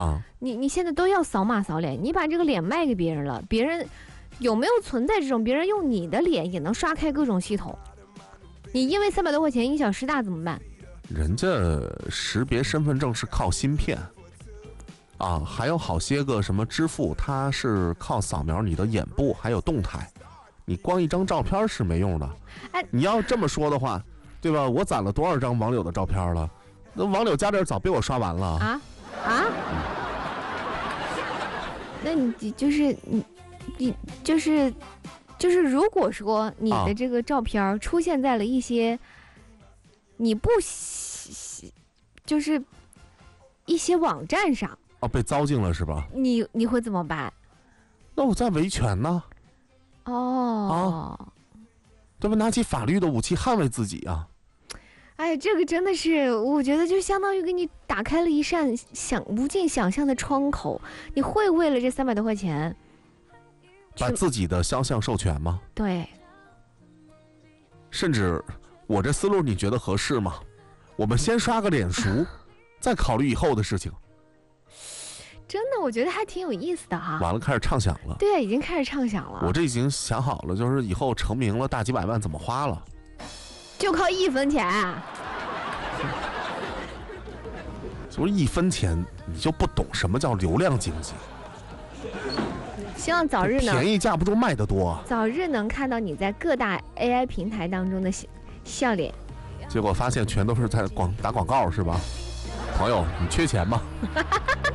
啊， 你现在都要扫码扫脸，你把这个脸卖给别人了，别人有没有存在这种别人用你的脸也能刷开各种系统？你因为300多块钱因小失大怎么办？ 人家识别身份证是靠芯片啊，还有好些个什么支付，它是靠扫描你的眼部还有动态，你光一张照片是没用的。 哎， 你要这么说的话，对吧？我攒了多少张网友的照片了？那网友家里早被我刷完了啊。那你就是你就是，如果说你的这个照片出现在了一些你不就是一些网站上， 被糟践了是吧？ 你会怎么办？ 那我在维权呢。对吧？拿起法律的武器捍卫自己啊！ 哎，这个真的是，我觉得就相当于给你打开了一扇无尽想象的窗口。你会为了这300多块钱， 把自己的肖像授权吗？ 对。 甚至，我这思路你觉得合适吗？我们先刷个脸熟，再考虑以后的事情。 真的，我觉得还挺有意思的哈。 完了，开始畅想了。 对啊，已经开始畅想了。 我这已经想好了，就是以后成名了，大几百万怎么花了。 就靠1分钱啊！ 就是1分钱，你就不懂什么叫流量经济。 希望早日能便宜价不就卖得多？ 早日能看到你在各大 AI 平台当中的笑脸。 结果发现全都是在打广告是吧？朋友，你缺钱吗？